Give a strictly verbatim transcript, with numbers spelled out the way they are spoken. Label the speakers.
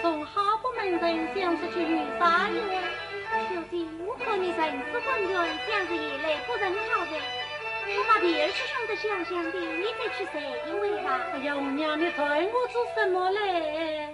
Speaker 1: 从好不门人想出去遇啥哟？
Speaker 2: 小姐，我看你人是混乱，这样子一来不人好的。我把别是上的想想的，你再去谁一位吧。
Speaker 1: 哎呀，我娘，你对我做什么嘞？